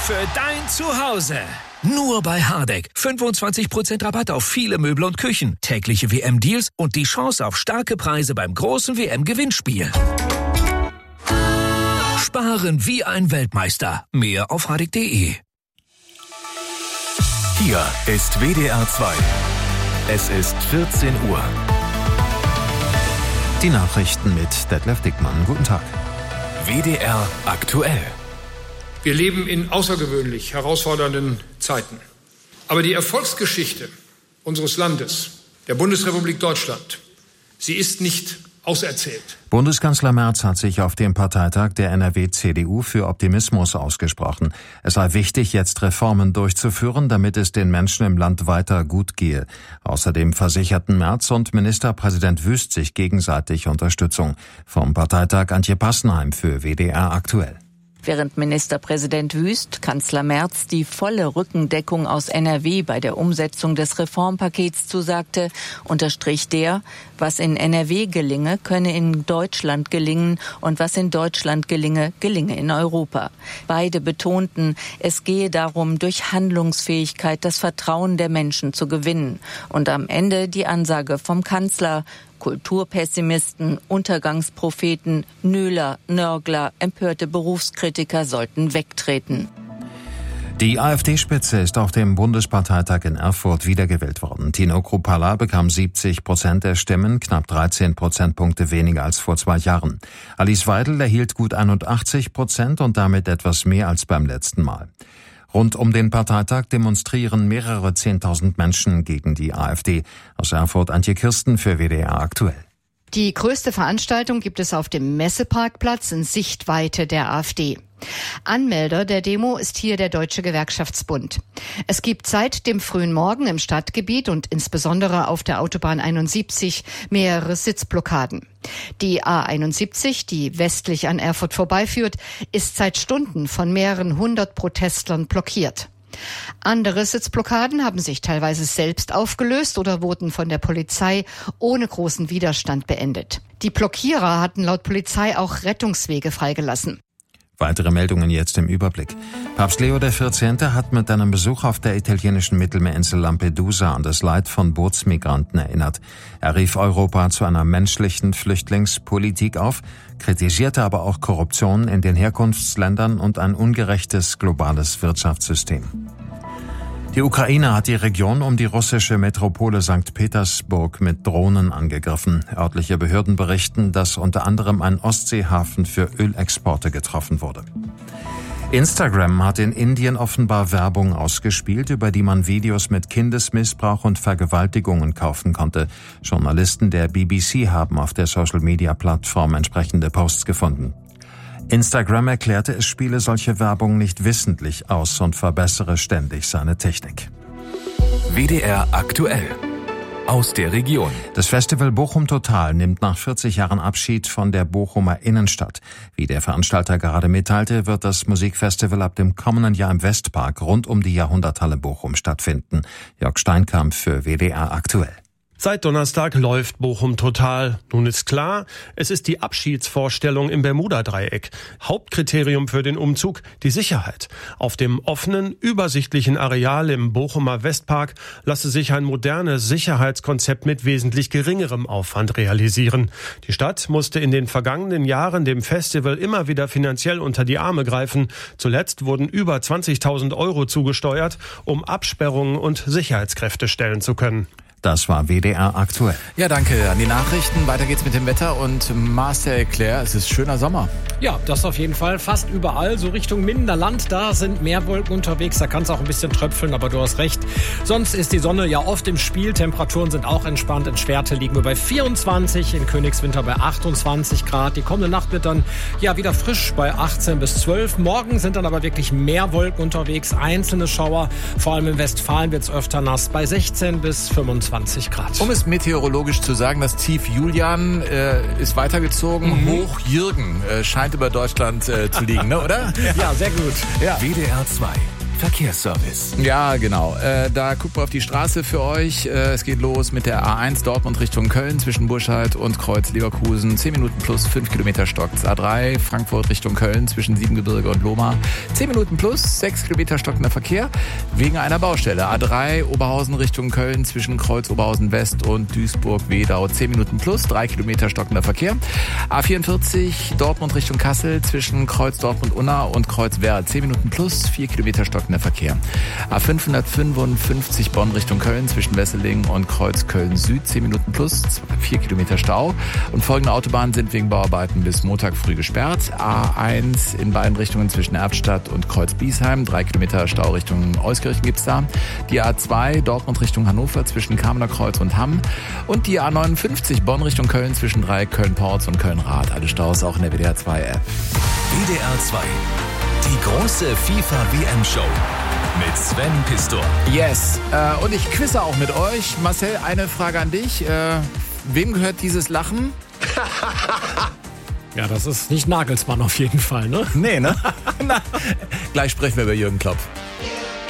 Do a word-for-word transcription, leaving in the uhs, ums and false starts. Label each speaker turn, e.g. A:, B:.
A: für dein Zuhause. Nur bei Hardegg. fünfundzwanzig Prozent Rabatt auf viele Möbel und Küchen, tägliche W M-Deals und die Chance auf starke Preise beim großen W M-Gewinnspiel. Sparen wie ein Weltmeister. Mehr auf hardegg punkt de.
B: Hier ist W D R zwei. Es ist vierzehn Uhr.
C: Die Nachrichten mit Detlef Dickmann. Guten Tag.
B: W D R aktuell.
D: Wir leben in außergewöhnlich herausfordernden Zeiten. Aber die Erfolgsgeschichte unseres Landes, der Bundesrepublik Deutschland, sie ist nicht auserzählt.
C: Bundeskanzler Merz hat sich auf dem Parteitag der N R W C D U für Optimismus ausgesprochen. Es sei wichtig, jetzt Reformen durchzuführen, damit es den Menschen im Land weiter gut gehe. Außerdem versicherten Merz und Ministerpräsident Wüst sich gegenseitig Unterstützung. Vom Parteitag Antje Passenheim für W D R aktuell.
E: Während Ministerpräsident Wüst Kanzler Merz die volle Rückendeckung aus N R W bei der Umsetzung des Reformpakets zusagte, unterstrich der, was in N R W gelinge, könne in Deutschland gelingen und was in Deutschland gelinge, gelinge in Europa. Beide betonten, es gehe darum, durch Handlungsfähigkeit das Vertrauen der Menschen zu gewinnen. Und am Ende die Ansage vom Kanzler: Kulturpessimisten, Untergangspropheten, Nöler, Nörgler, empörte Berufskritiker sollten wegtreten.
C: Die AfD-Spitze ist auf dem Bundesparteitag in Erfurt wiedergewählt worden. Tino Kruppalla bekam siebzig Prozent der Stimmen, knapp dreizehn Prozentpunkte weniger als vor zwei Jahren. Alice Weidel erhielt gut einundachtzig Prozent und damit etwas mehr als beim letzten Mal. Rund um den Parteitag demonstrieren mehrere Zehntausend Menschen gegen die AfD. Aus Erfurt Antje Kirsten für W D R aktuell.
F: Die größte Veranstaltung gibt es auf dem Messeparkplatz in Sichtweite der AfD. Anmelder der Demo ist hier der Deutsche Gewerkschaftsbund. Es gibt seit dem frühen Morgen im Stadtgebiet und insbesondere auf der Autobahn einundsiebzig mehrere Sitzblockaden. Die A einundsiebzig, die westlich an Erfurt vorbeiführt, ist seit Stunden von mehreren hundert Protestlern blockiert. Andere Sitzblockaden haben sich teilweise selbst aufgelöst oder wurden von der Polizei ohne großen Widerstand beendet. Die Blockierer hatten laut Polizei auch Rettungswege freigelassen.
C: Weitere Meldungen jetzt im Überblick. Papst Leo der vierzehnte hat mit einem Besuch auf der italienischen Mittelmeerinsel Lampedusa an das Leid von Bootsmigranten erinnert. Er rief Europa zu einer menschlichen Flüchtlingspolitik auf, kritisierte aber auch Korruption in den Herkunftsländern und ein ungerechtes globales Wirtschaftssystem. Die Ukraine hat die Region um die russische Metropole Sankt Petersburg mit Drohnen angegriffen. Örtliche Behörden berichten, dass unter anderem ein Ostseehafen für Ölexporte getroffen wurde. Instagram hat in Indien offenbar Werbung ausgespielt, über die man Videos mit Kindesmissbrauch und Vergewaltigungen kaufen konnte. Journalisten der B B C haben auf der Social-Media-Plattform entsprechende Posts gefunden. Instagram erklärte, es spiele solche Werbung nicht wissentlich aus und verbessere ständig seine Technik.
B: W D R aktuell. Aus der Region.
C: Das Festival Bochum Total nimmt nach vierzig Jahren Abschied von der Bochumer Innenstadt. Wie der Veranstalter gerade mitteilte, wird das Musikfestival ab dem kommenden Jahr im Westpark rund um die Jahrhunderthalle Bochum stattfinden. Jörg Steinkamp für W D R aktuell.
G: Seit Donnerstag läuft Bochum Total. Nun ist klar, es ist die Abschiedsvorstellung im Bermuda-Dreieck. Hauptkriterium für den Umzug, die Sicherheit. Auf dem offenen, übersichtlichen Areal im Bochumer Westpark lasse sich ein modernes Sicherheitskonzept mit wesentlich geringerem Aufwand realisieren. Die Stadt musste in den vergangenen Jahren dem Festival immer wieder finanziell unter die Arme greifen. Zuletzt wurden über zwanzigtausend Euro zugesteuert, um Absperrungen und Sicherheitskräfte stellen zu können.
C: Das war W D R aktuell.
H: Ja, danke an die Nachrichten. Weiter geht's mit dem Wetter und Marcel Claire, es ist schöner Sommer.
I: Ja, das auf jeden Fall. Fast überall. So Richtung Minderland, da sind mehr Wolken unterwegs. Da kann es auch ein bisschen tröpfeln, aber du hast recht. Sonst ist die Sonne ja oft im Spiel. Temperaturen sind auch entspannt. In Schwerte liegen wir bei vierundzwanzig, in Königswinter bei achtundzwanzig Grad. Die kommende Nacht wird dann ja wieder frisch bei achtzehn bis zwölf. Morgen sind dann aber wirklich mehr Wolken unterwegs. Einzelne Schauer. Vor allem in Westfalen wird es öfter nass bei sechzehn bis fünfundzwanzig Grad.
H: Um es meteorologisch zu sagen, das Tief Julian äh, ist weitergezogen. Mhm. Hoch Jürgen äh, scheint über Deutschland äh, zu liegen, ne, oder?
I: Ja, sehr gut.
H: Ja.
B: W D R zwei. Verkehrsservice.
H: Ja, genau. Äh, da guckt man auf die Straße für euch. Äh, es geht los mit der A eins Dortmund Richtung Köln zwischen Burscheid und Kreuz Leverkusen. zehn Minuten plus fünf Kilometer stockt. A drei Frankfurt Richtung Köln zwischen Siebengebirge und Lohmar. zehn Minuten plus sechs Kilometer stockender Verkehr wegen einer Baustelle. A drei Oberhausen Richtung Köln zwischen Kreuz Oberhausen West und Duisburg-Wedau. zehn Minuten plus drei Kilometer stockender Verkehr. A vierundvierzig Dortmund Richtung Kassel zwischen Kreuz Dortmund-Unna und Kreuz Werl. zehn Minuten plus vier Kilometer stockender Verkehr. A fünfhundertfünfundfünfzig Bonn Richtung Köln zwischen Wesseling und Kreuz Köln-Süd. zehn Minuten plus vier Kilometer Stau. Und folgende Autobahnen sind wegen Bauarbeiten bis Montag früh gesperrt. A eins in beiden Richtungen zwischen Erftstadt und Kreuz Biesheim. drei Kilometer Stau Richtung Euskirchen gibt's da. Die A zwei Dortmund Richtung Hannover zwischen Kamener Kreuz und Hamm. Und die A neunundfünfzig Bonn Richtung Köln zwischen Dreieck Köln-Porz und Köln-Rath. Alle Staus auch in der W D R zwei App.
B: W D R zwei. Die große FIFA-W M-Show mit Sven Pistor.
H: Yes, äh, und ich quizze auch mit euch. Marcel, eine Frage an dich. Äh, wem gehört dieses Lachen?
I: Ja, das ist nicht Nagelsmann auf jeden Fall, ne?
H: Nee, ne? Na, gleich sprechen wir über Jürgen Klopp.